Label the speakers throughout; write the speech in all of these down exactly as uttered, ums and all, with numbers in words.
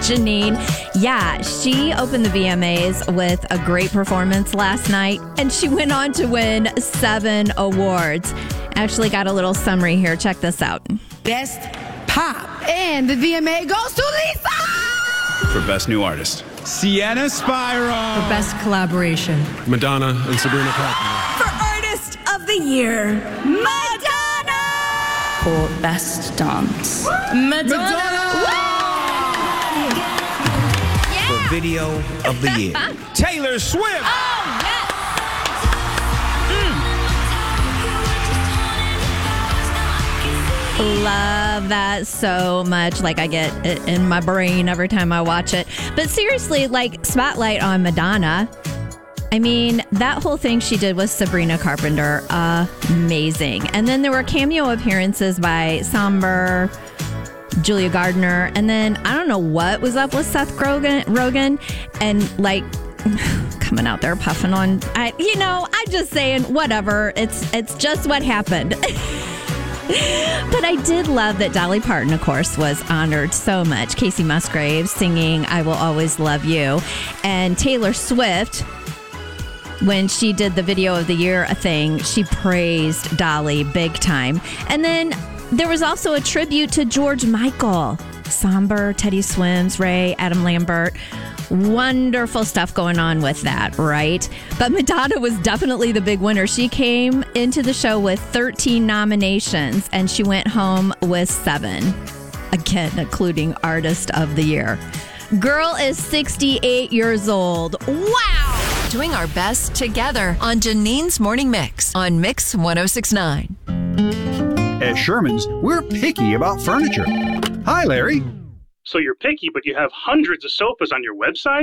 Speaker 1: Janine. Yeah, she opened the V M As with a great performance last night, and she went on to win seven awards. Actually got a little summary here. Check this out.
Speaker 2: Best Pop. And the V M A goes to Lisa!
Speaker 3: For Best New Artist.
Speaker 4: Sienna Spyro.
Speaker 5: For Best Collaboration.
Speaker 6: Madonna and Sabrina Carpenter.
Speaker 7: For Artist of the Year, Madonna!
Speaker 8: For Best Dance.
Speaker 2: Madonna!
Speaker 7: Madonna!
Speaker 9: Yeah. For Video of the Year,
Speaker 4: Taylor Swift!
Speaker 1: Oh, yes! Love that so much. Like, I get it in my brain every time I watch it. But seriously, like, spotlight on Madonna. I mean, that whole thing she did with Sabrina Carpenter, amazing. And then there were cameo appearances by Somber, Julia Gardner, and then I don't know what was up with Seth Rogen, Rogen and like coming out there puffing on. I, you know, I'm just saying, whatever. It's it's just what happened. But I did love that Dolly Parton, of course, was honored so much. Casey Musgraves singing I Will Always Love You. And Taylor Swift, when she did the Video of the Year thing, she praised Dolly big time. And then there was also a tribute to George Michael. Somber, Teddy Swims, Ray, Adam Lambert. Wonderful stuff going on with that, right? But Madonna was definitely the big winner. She came into the show with thirteen nominations, and she went home with seven. Again, including Artist of the Year. Girl is sixty-eight years old. Wow!
Speaker 10: Doing our best together on Janine's Morning Mix on Mix one oh six point nine.
Speaker 3: At Sherman's, we're picky about furniture. Hi, Larry.
Speaker 11: So you're picky, but you have hundreds of sofas on your website?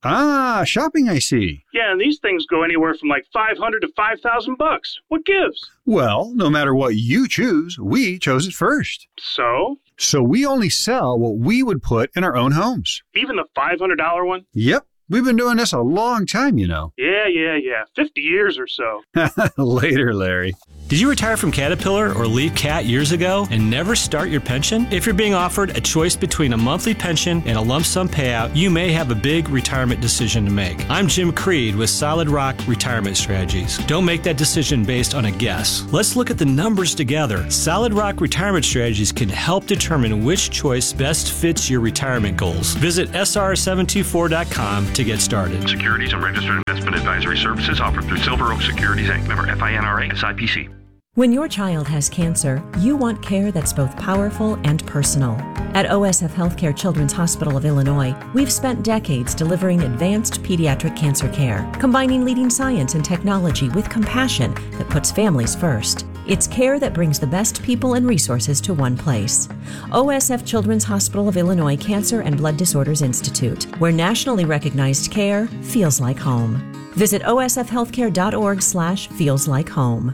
Speaker 3: Ah, shopping, I see.
Speaker 11: Yeah, and these things go anywhere from like five hundred to five thousand bucks. What gives?
Speaker 3: Well, no matter what you choose, we chose it first.
Speaker 11: So?
Speaker 3: So we only sell what we would put in our own homes.
Speaker 11: Even the five hundred dollars one?
Speaker 3: Yep. We've been doing this a long time, you know.
Speaker 11: Yeah, yeah, yeah. fifty years or so.
Speaker 3: Later, Larry.
Speaker 12: Did you retire from Caterpillar or leave Cat years ago and never start your pension? If you're being offered a choice between a monthly pension and a lump sum payout, you may have a big retirement decision to make. I'm Jim Creed with Solid Rock Retirement Strategies. Don't make that decision based on a guess. Let's look at the numbers together. Solid Rock Retirement Strategies can help determine which choice best fits your retirement goals. Visit S R seven two four dot com to get started.
Speaker 13: Securities and registered investment advisory services offered through Silver Oak Securities Incorporated. Member F I N R A S I P C.
Speaker 14: When your child has cancer, you want care that's both powerful and personal. At O S F Healthcare Children's Hospital of Illinois, we've spent decades delivering advanced pediatric cancer care, combining leading science and technology with compassion that puts families first. It's care that brings the best people and resources to one place. O S F Children's Hospital of Illinois Cancer and Blood Disorders Institute, where nationally recognized care feels like home. Visit O S F healthcare dot org slash feels like home.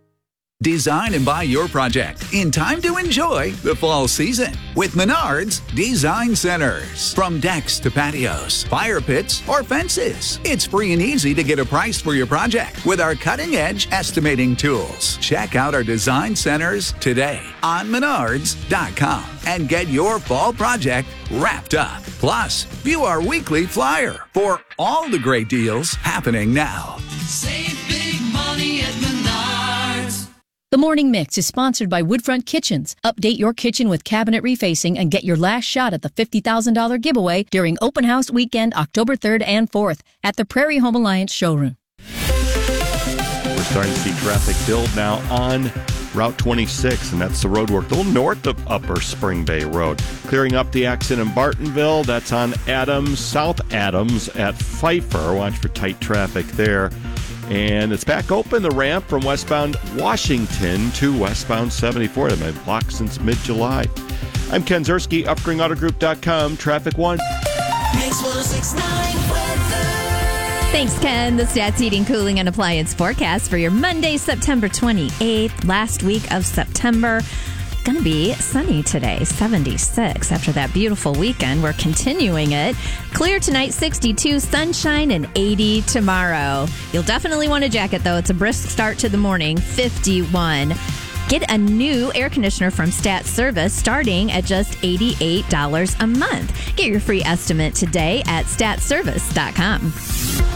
Speaker 15: Design and buy your project in time to enjoy the fall season with Menards Design Centers. From decks to patios, fire pits, or fences, it's free and easy to get a price for your project with our cutting-edge estimating tools. Check out our design centers today on menards dot com and get your fall project wrapped up. Plus, view our weekly flyer for all the great deals happening now.
Speaker 16: Save big money at Menards.
Speaker 17: The Morning Mix is sponsored by Woodfront Kitchens. Update your kitchen with cabinet refacing and get your last shot at the fifty thousand dollars giveaway during Open House Weekend, October third and fourth at the Prairie Home Alliance showroom.
Speaker 18: We're starting to see traffic build now on Route twenty-six, and that's the road work a little north of Upper Spring Bay Road. Clearing up the accident in Bartonville. That's on Adams, South Adams at Pfeiffer. Watch for tight traffic there. And it's back open, the ramp from westbound Washington to westbound seventy-four. They've been blocked since mid-July. I'm Ken Zerski, upspring auto group dot com. Traffic one.
Speaker 16: Mix one oh six point nine weather.
Speaker 1: Thanks, Ken. The Stats Heating, Cooling, and Appliance forecast for your Monday, September twenty-eighth, last week of September. Going to be sunny today, seventy-six. After that beautiful weekend, we're continuing it. Clear tonight, sixty-two, sunshine, and eighty tomorrow. You'll definitely want a jacket, though. It's a brisk start to the morning, fifty-one. Get a new air conditioner from Stat Service starting at just eighty-eight dollars a month. Get your free estimate today at stat service dot com.